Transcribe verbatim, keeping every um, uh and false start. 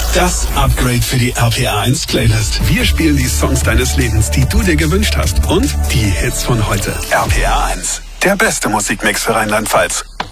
Das Upgrade für die R P R eins Playlist. Wir spielen die Songs deines Lebens, die du dir gewünscht hast. Und die Hits von heute. R P R eins. Der beste Musikmix für Rheinland-Pfalz.